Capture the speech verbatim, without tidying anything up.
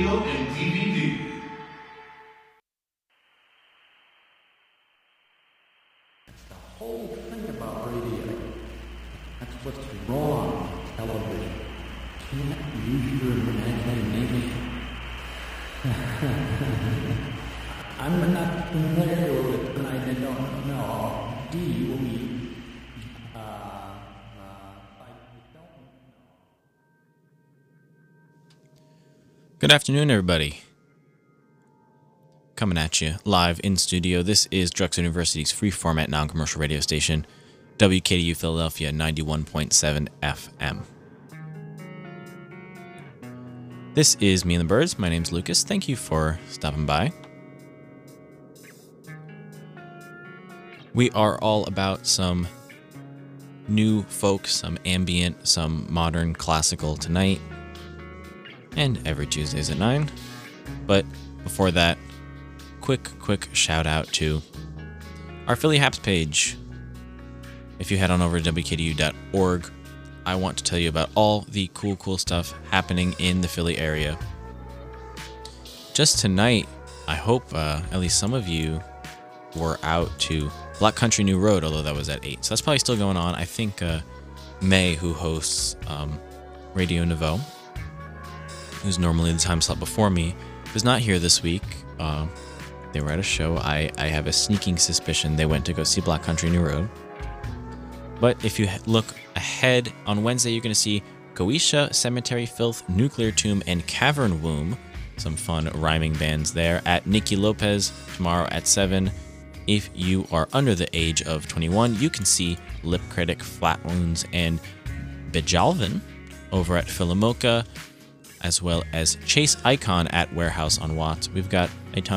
radio and D V D. The whole thing about radio. That's what's wrong with television. Can't use your imagination. I'm not familiar with it, and I don't know. Do you? Uh, uh, I don't know. Good afternoon, everybody. Coming at you live in studio. This is Drexel University's free format non-commercial radio station, W K D U Philadelphia ninety-one point seven F M. This is Me and the Birds. My name's Lucas. Thank you for stopping by. We are all about some new folk, some ambient, some modern classical tonight, and every Tuesdays at nine. But before that, quick, quick shout out to our Philly Haps page. If you head on over to W K D U dot org, I want to tell you about all the cool, cool stuff happening in the Philly area. Just tonight, I hope uh, at least some of you were out to Black Country New Road, although that was at eight. So that's probably still going on. I think uh, May, who hosts um, Radio Nouveau, who's normally the time slot before me, was not here this week. Uh, they were at a show. I, I have a sneaking suspicion they went to go see Black Country New Road. But if you look ahead, on Wednesday you're going to see Goetia, Cemetery Filth, Nuclear Tomb, and Cavern Womb. Some fun rhyming bands there at Nikki Lopez tomorrow at seven. If you are under the age of twenty-one, you can see Lip Critic, Flat Wounds, and Bejalvin over at Philomoka, as well as Chase Icon at Warehouse on Watts. We've got a ton